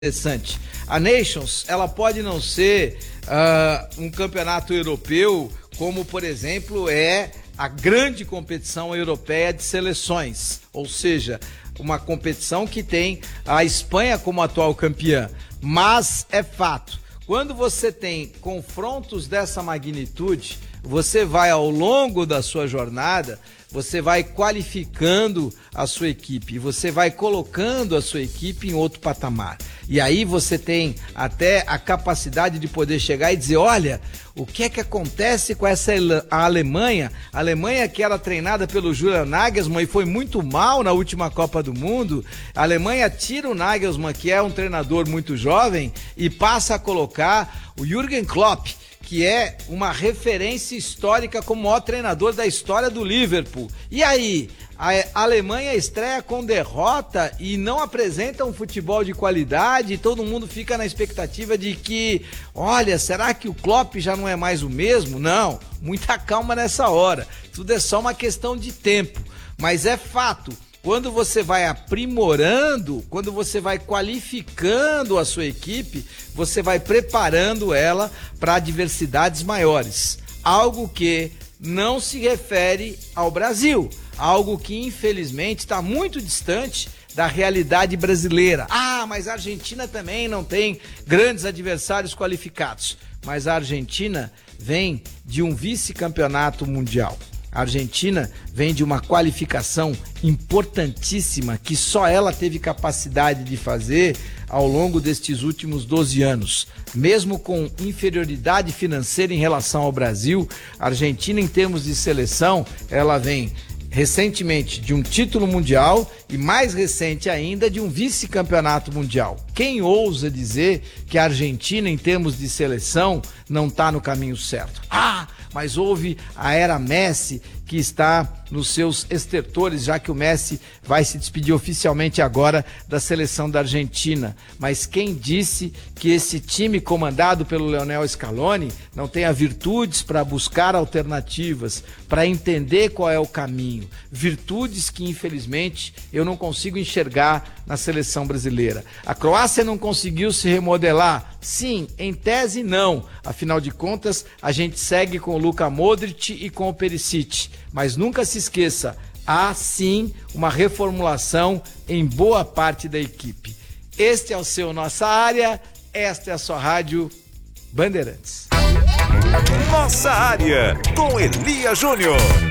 interessante. A Nations, ela pode não ser um campeonato europeu, como, por exemplo, é a grande competição europeia de seleções, ou seja, uma competição que tem a Espanha como atual campeã. Mas é fato, quando você tem confrontos dessa magnitude, você vai ao longo da sua jornada, você vai qualificando a sua equipe, você vai colocando a sua equipe em outro patamar. E aí você tem até a capacidade de poder chegar e dizer, olha, o que é que acontece com essa Alemanha? A Alemanha que era treinada pelo Julian Nagelsmann e foi muito mal na última Copa do Mundo. A Alemanha tira o Nagelsmann, que é um treinador muito jovem, e passa a colocar o Jürgen Klopp, que é uma referência histórica como o maior treinador da história do Liverpool. E aí, a Alemanha estreia com derrota e não apresenta um futebol de qualidade, e todo mundo fica na expectativa de que, olha, será que o Klopp já não é mais o mesmo? Não, muita calma nessa hora, tudo é só uma questão de tempo, mas é fato. Quando você vai aprimorando, quando você vai qualificando a sua equipe, você vai preparando ela para adversidades maiores. Algo que não se refere ao Brasil, algo que infelizmente está muito distante da realidade brasileira. Ah, mas a Argentina também não tem grandes adversários qualificados. Mas a Argentina vem de um vice-campeonato mundial. A Argentina vem de uma qualificação importantíssima que só ela teve capacidade de fazer ao longo destes últimos 12 anos. Mesmo com inferioridade financeira em relação ao Brasil, a Argentina, em termos de seleção, ela vem recentemente de um título mundial e mais recente ainda de um vice-campeonato mundial. Quem ousa dizer que a Argentina, em termos de seleção, não está no caminho certo? Ah, mas houve a era Messi que está nos seus estertores, já que o Messi vai se despedir oficialmente agora da seleção da Argentina. Mas quem disse que esse time comandado pelo Lionel Scaloni não tenha virtudes para buscar alternativas, para entender qual é o caminho? Virtudes que, infelizmente, eu não consigo enxergar na seleção brasileira. A Croácia não conseguiu se remodelar? Sim, em tese não. Afinal de contas, a gente segue com o Luka Modric e com o Perisic. Mas nunca se esqueça, há sim uma reformulação em boa parte da equipe. Este é o seu Nossa Área, esta é a sua Rádio Bandeirantes. Nossa Área, com Elia Júnior.